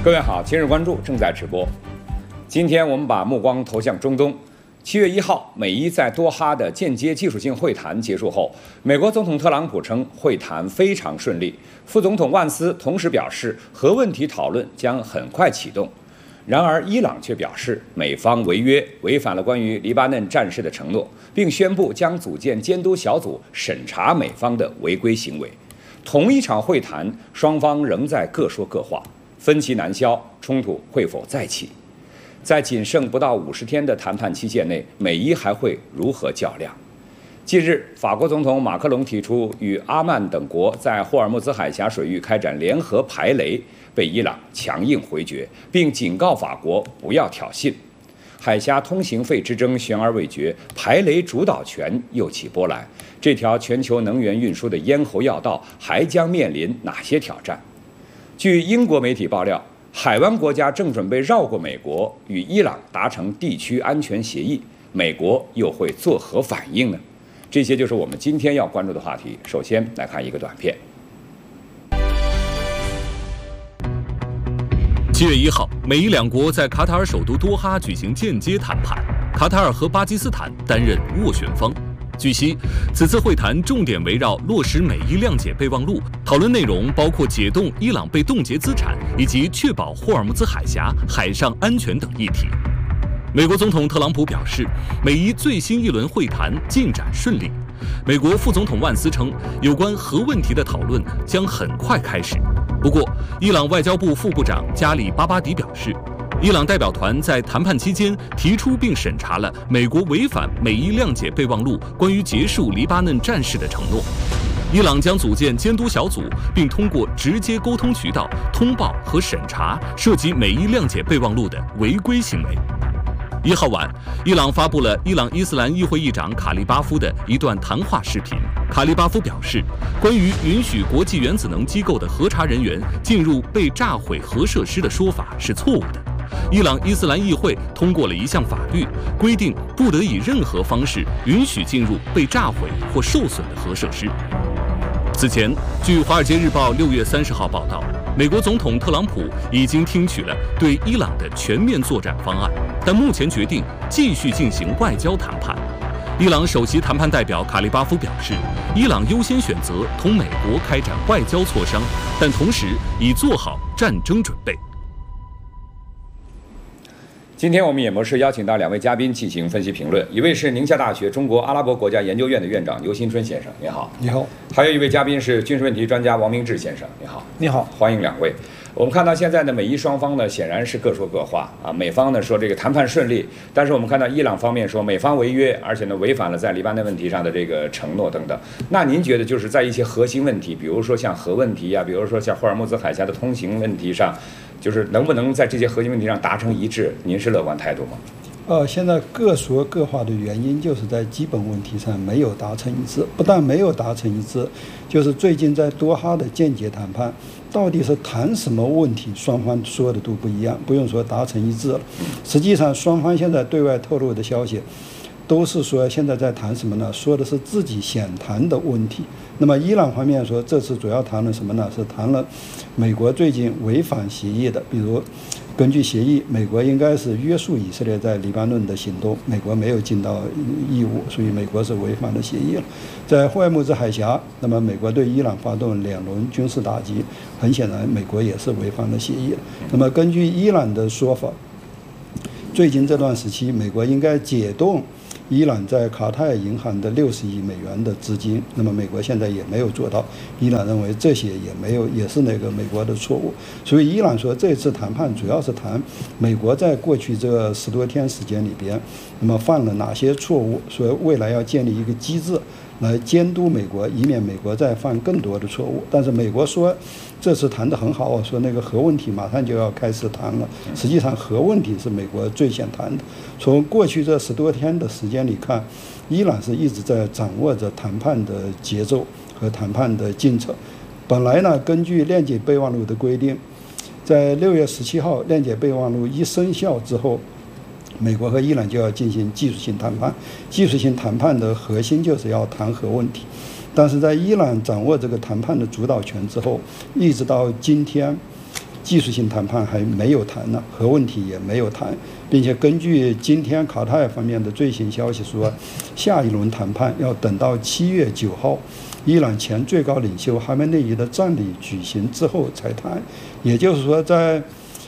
各位好，今日关注正在直播。今天我们把目光投向中东。7月1号，美伊在多哈的间接技术性会谈结束后，美国总统特朗普称会谈非常顺利，副总统万斯同时表示核问题讨论将很快启动。然而，伊朗却表示美方违约，违反了关于黎巴嫩战事的承诺，并宣布将组建监督小组审查美方的违规行为。同一场会谈，双方仍在各说各话，分歧难消，冲突会否再起？在仅剩不到50天的谈判期限内，美伊还会如何较量？近日，法国总统马克龙提出与阿曼等国在霍尔木兹海峡水域开展联合排雷，被伊朗强硬回绝，并警告法国不要挑衅。海峡通行费之争悬而未决，排雷主导权又起波澜。这条全球能源运输的咽喉要道还将面临哪些挑战？据英国媒体爆料，海湾国家正准备绕过美国，与伊朗达成地区安全协议，美国又会作何反应呢？这些就是我们今天要关注的话题。首先来看一个短片。 7月1号，美伊两国在卡塔尔首都多哈举行间接谈判，卡塔尔和巴基斯坦担任斡旋方。据悉，此次会谈重点围绕落实美伊谅解备忘录，讨论内容包括解冻伊朗被冻结资产以及确保霍尔木兹海峡海上安全等议题。美国总统特朗普表示，美伊最新一轮会谈进展顺利。美国副总统万斯称，有关核问题的讨论将很快开始。不过，伊朗外交部副部长加里巴巴迪表示，伊朗代表团在谈判期间提出并审查了美国违反美伊谅解备忘录关于结束黎巴嫩战事的承诺。伊朗将组建监督小组，并通过直接沟通渠道通报和审查涉及美伊谅解备忘录的违规行为。1号晚，伊朗发布了伊朗伊斯兰议会议长卡利巴夫的一段谈话视频。卡利巴夫表示，关于允许国际原子能机构的核查人员进入被炸毁核设施的说法是错误的。伊朗伊斯兰议会通过了一项法律，规定不得以任何方式允许进入被炸毁或受损的核设施。此前，据《华尔街日报》6月30号报道，美国总统特朗普已经听取了对伊朗的全面作战方案，但目前决定继续进行外交谈判。伊朗首席谈判代表卡利巴夫表示，伊朗优先选择同美国开展外交磋商，但同时已做好战争准备。 今天我们演播室邀请到2位嘉宾进行分析评论，一位是宁夏大学中国阿拉伯国家研究院的院长牛新春先生，你好。 你好。 还有一位嘉宾是军事问题专家王明志先生，你好。 你好， 欢迎2位。我们看到现在呢，美伊双方呢显然是各说各话啊。美方呢说这个谈判顺利，但是我们看到伊朗方面说美方违约，而且呢违反了在黎巴嫩问题上的这个承诺等等。那您觉得就是在一些核心问题，比如说像核问题啊，比如说像霍尔木兹海峡的通行问题上，就是能不能在这些核心问题上达成一致？您是乐观态度吗？ 现在各说各话的原因就是在基本问题上没有达成一致，不但没有达成一致，就是最近在多哈的间接谈判，到底是谈什么问题，双方说的都不一样，不用说达成一致了。实际上，双方现在对外透露的消息，都是说现在在谈什么呢？说的是自己想谈的问题。那么伊朗方面说，这次主要谈了什么呢？是谈了美国最近违反协议的，比如根据协议，美国应该是约束以色列在黎巴嫩的行动，美国没有尽到义务，所以美国是违反了协议了。在霍尔木兹海峡，那么美国对伊朗发动2轮军事打击，很显然美国也是违反了协议了。那么根据伊朗的说法，最近这段时期，美国应该解冻伊朗在卡塔尔银行的60亿美元的资金，那么美国现在也没有做到，伊朗认为这些也是那个美国的错误，所以伊朗说这次谈判主要是谈美国在过去这10多天时间里边，那么犯了哪些错误，所以未来要建立一个机制来监督美国，以免美国再犯更多的错误。但是美国说这次谈得很好，说那个核问题马上就要开始谈了。实际上核问题是美国最想谈的。从过去这10多天的时间里看，伊朗是一直在掌握着谈判的节奏和谈判的进程。本来呢，根据谅解备忘录的规定，在6月17号谅解备忘录一生效之后，美国和伊朗就要进行技术性谈判。技术性谈判的核心就是要谈核问题。但是在伊朗掌握这个谈判的主导权之后，一直到今天技术性谈判还没有谈呢，核问题也没有谈，并且根据今天卡塔尔方面的最新消息说，下一轮谈判要等到7月9号，伊朗前最高领袖哈梅内伊的葬礼举行之后才谈，也就是说在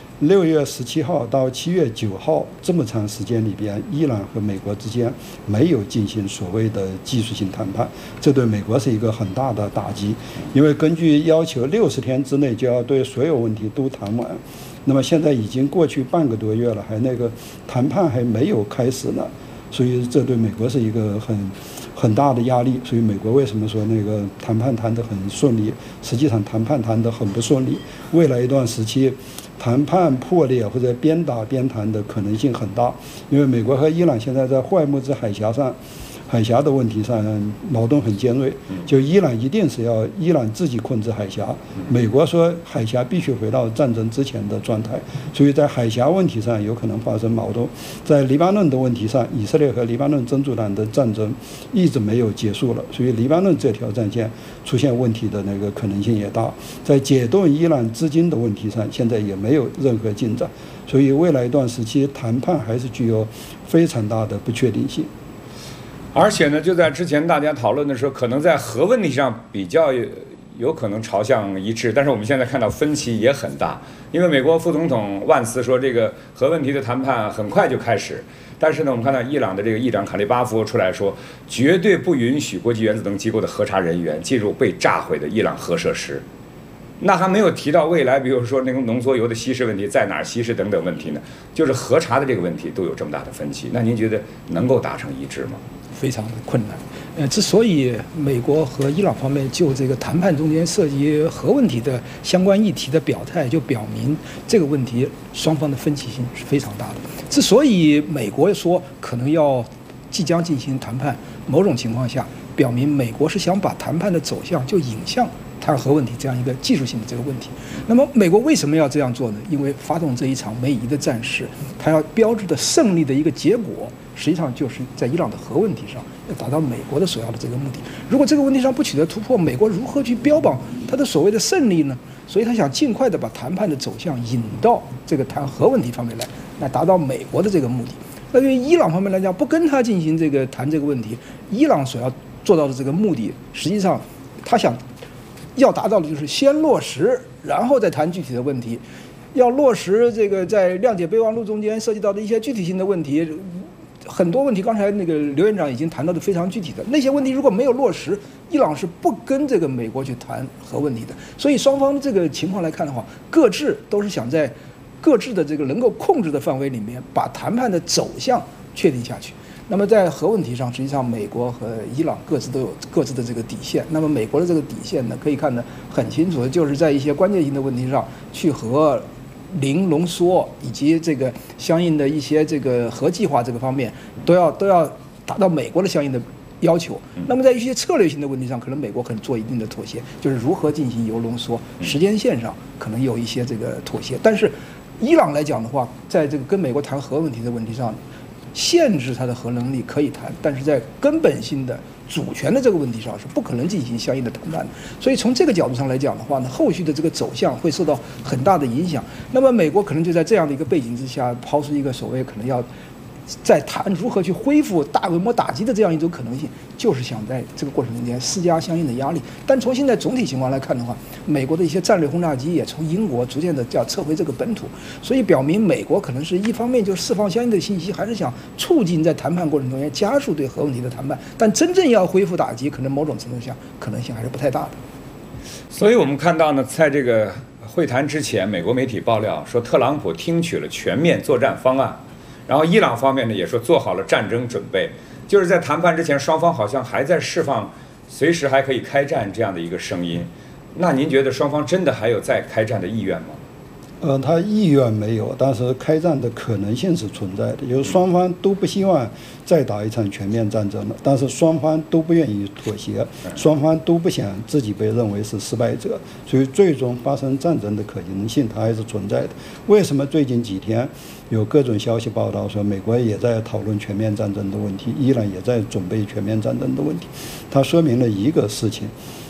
6月17号到7月9号这么长时间里边，伊朗和美国之间没有进行所谓的技术性谈判，这对美国是一个很大的打击。因为根据要求60天之内就要对所有问题都谈完，那么现在已经过去半个多月了，还那个谈判还没有开始呢，所以这对美国是一个很大的压力。所以美国为什么说那个谈判谈得很顺利，实际上谈判谈得很不顺利，未来一段时期谈判破裂或者边打边谈的可能性很大，因为美国和伊朗现在在霍尔木兹海峡的问题上矛盾很尖锐，就伊朗一定是要伊朗自己控制海峡，美国说海峡必须回到战争之前的状态，所以在海峡问题上有可能发生矛盾。在黎巴嫩的问题上，以色列和黎巴嫩真主党的战争一直没有结束了，所以黎巴嫩这条战线出现问题的那个可能性也大。在解冻伊朗资金的问题上，现在也没有任何进展，所以未来一段时期谈判还是具有非常大的不确定性。 而且呢，就在之前大家讨论的时候，可能在核问题上比较有可能朝向一致，但是我们现在看到分歧也很大。因为美国副总统万斯说，这个核问题的谈判很快就开始，但是呢，我们看到伊朗的这个议长卡利巴夫出来说，绝对不允许国际原子能机构的核查人员进入被炸毁的伊朗核设施。那还没有提到未来，比如说那个浓缩铀的稀释问题在哪儿稀释等等问题呢？就是核查的这个问题都有这么大的分歧，那您觉得能够达成一致吗？ 非常的困难。之所以美国和伊朗方面就这个谈判中间涉及核问题的相关议题的表态，就表明这个问题双方的分歧性是非常大的。之所以美国说可能要即将进行谈判，某种情况下表明美国是想把谈判的走向就引向谈核问题这样一个技术性的这个问题。那么美国为什么要这样做呢？因为发动这一场梅夷的战事，它要标志的胜利的一个结果，实际上就是在伊朗的核问题上要达到美国的所要的这个目的。如果这个问题上不取得突破，美国如何去标榜它的所谓的胜利呢？所以他想尽快的把谈判的走向引到这个谈核问题方面来达到美国的这个目的。那对于伊朗方面来讲，不跟他进行这个谈这个问题，伊朗所要做到的这个目的，实际上他想要达到的就是先落实，然后再谈具体的问题。要落实这个在谅解备忘录中间涉及到的一些具体性的问题，很多问题刚才那个刘院长已经谈到的非常具体的那些问题，如果没有落实，伊朗是不跟这个美国去谈核问题的。所以双方这个情况来看的话，各自都是想在各自的这个能够控制的范围里面，把谈判的走向确定下去。那么在核问题上，实际上美国和伊朗各自都有各自的这个底线。那么美国的这个底线呢，可以看得很清楚，就是在一些关键性的问题上，去和零浓缩以及这个相应的一些这个核计划这个方面，都要达到美国的相应的要求。那么在一些策略性的问题上，可能美国可能做一定的妥协，就是如何进行铀浓缩，时间线上可能有一些这个妥协。但是伊朗来讲的话，在这个跟美国谈核问题的问题上，限制它的核能力可以谈，但是在根本性的主权的这个问题上是不可能进行相应的谈判的。所以从这个角度上来讲的话呢，后续的这个走向会受到很大的影响。那么美国可能就在这样的一个背景之下，抛出一个所谓可能要在谈如何去恢复大规模打击的这样一种可能性，就是想在这个过程中间施加相应的压力。但从现在总体情况来看的话，美国的一些战略轰炸机也从英国逐渐的要撤回这个本土，所以表明美国可能是一方面就释放相应的信息，还是想促进在谈判过程中间加速对核问题的谈判，但真正要恢复打击，可能某种程度上可能性还是不太大的。 所以我们看到呢，在这个会谈之前，美国媒体爆料说，特朗普听取了全面作战方案。然后伊朗方面呢也说做好了战争准备，就是在谈判之前，双方好像还在释放随时还可以开战这样的一个声音。那您觉得双方真的还有再开战的意愿吗？ 他意愿没有，但是开战的可能性是存在的。就是双方都不希望再打一场全面战争了，但是双方都不愿意妥协，双方都不想自己被认为是失败者，所以最终发生战争的可能性它还是存在的。为什么最近几天有各种消息报道说美国也在讨论全面战争的问题，伊朗也在准备全面战争的问题？它说明了一个事情，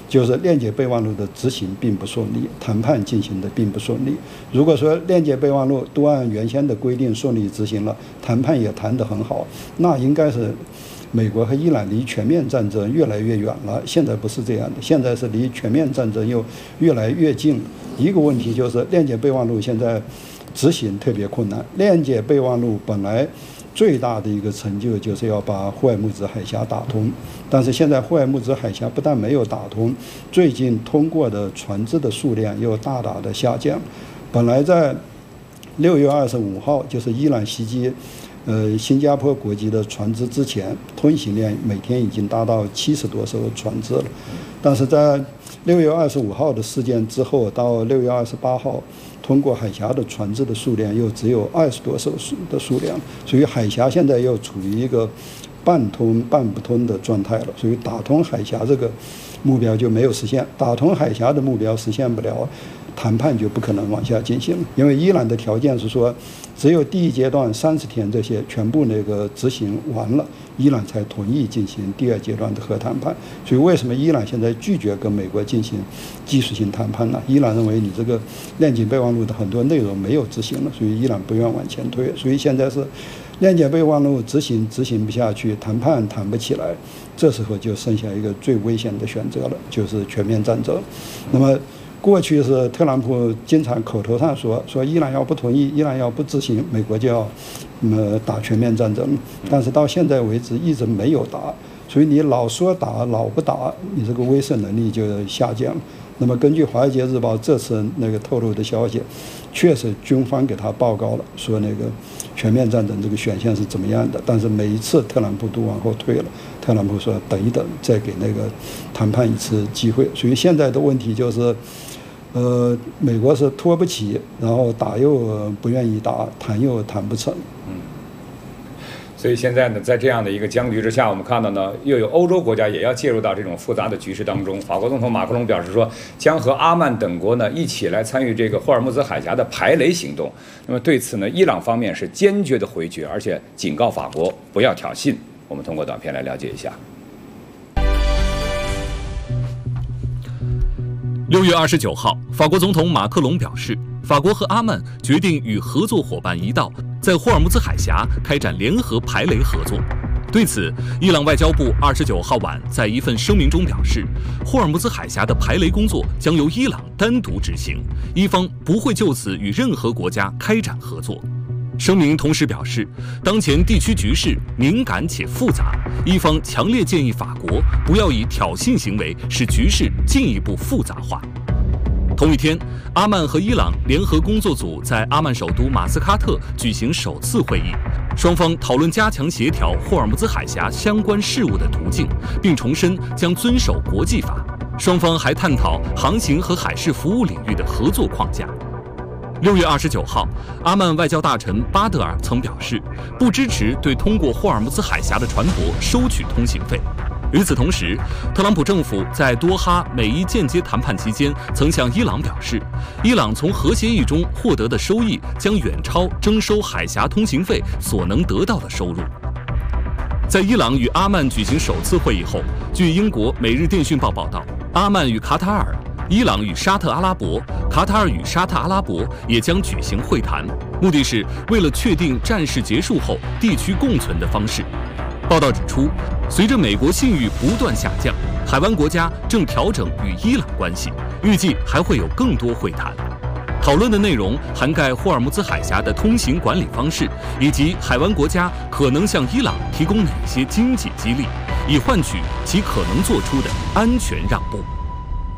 就是链接备忘录的执行并不顺利，谈判进行的并不顺利。如果说链接备忘录都按原先的规定顺利执行了，谈判也谈得很好，那应该是美国和伊朗离全面战争越来越远了。现在不是这样的，现在是离全面战争又越来越近。一个问题就是链接备忘录现在执行特别困难。链接备忘录本来最大的一个成就就是要把霍尔木兹海峡打通，但是现在霍尔木兹海峡不但没有打通，最近通过的船只的数量又大大的下降。本来在6月25号，就是伊朗袭击新加坡国籍的船只之前，通行量每天已经达到70多艘船只了，但是在6月25号的事件之后，到6月28号。通过海峡的船只的数量又只有20多艘的数量，所以海峡现在又处于一个半通半不通的状态了。所以打通海峡这个目标就没有实现，打通海峡的目标实现不了，谈判就不可能往下进行了。因为伊朗的条件是说，只有第一阶段30天这些全部那个执行完了，伊朗才同意进行第2阶段的核谈判。所以为什么伊朗现在拒绝跟美国进行技术性谈判呢？伊朗认为你这个链接备忘录的很多内容没有执行了，所以伊朗不愿往前推。所以现在是链接备忘录执行不下去，谈判谈不起来，这时候就剩下一个最危险的选择了，就是全面战争。那么过去是特朗普经常口头上说伊朗要不同意，伊朗要不执行，美国就要打全面战争，但是到现在为止一直没有打，所以你老说打老不打，你这个威慑能力就下降。那么根据《华尔街日报》这次那个透露的消息，确实军方给他报告了，说那个全面战争这个选项是怎么样的，但是每一次特朗普都往后退了。特朗普说等一等，再给那个谈判一次机会。所以现在的问题就是，美国是拖不起，然后打又不愿意打，谈又谈不成。 所以现在呢，在这样的一个僵局之下，我们看到呢，又有欧洲国家也要介入到这种复杂的局势当中。法国总统马克龙表示说，将和阿曼等国呢一起来参与这个霍尔木兹海峡的排雷行动。那么对此呢，伊朗方面是坚决的回绝，而且警告法国不要挑衅。我们通过短片来了解一下。 6月29号，法国总统马克龙表示，法国和阿曼决定与合作伙伴一道，在霍尔木兹海峡开展联合排雷合作。对此，伊朗外交部29号晚在一份声明中表示，霍尔木兹海峡的排雷工作将由伊朗单独执行，伊方不会就此与任何国家开展合作。声明同时表示，当前地区局势敏感且复杂，伊方强烈建议法国不要以挑衅行为使局势进一步复杂化。同一天，阿曼和伊朗联合工作组在阿曼首都马斯喀特举行首次会议，双方讨论加强协调霍尔木兹海峡相关事务的途径，并重申将遵守国际法。双方还探讨航行和海事服务领域的合作框架。6月29号，阿曼外交大臣巴德尔曾表示，不支持对通过霍尔木兹海峡的船舶收取通行费。与此同时，特朗普政府在多哈美伊间接谈判期间曾向伊朗表示，伊朗从核协议中获得的收益将远超征收海峡通行费所能得到的收入。在伊朗与阿曼举行首次会议后，据英国《每日电讯报》报道，阿曼与卡塔尔、伊朗与沙特阿拉伯、卡塔尔与沙特阿拉伯也将举行会谈，目的是为了确定战事结束后地区共存的方式。报道指出，随着美国信誉不断下降，海湾国家正调整与伊朗关系，预计还会有更多会谈。讨论的内容涵盖霍尔木兹海峡的通行管理方式，以及海湾国家可能向伊朗提供哪些经济激励，以换取其可能做出的安全让步。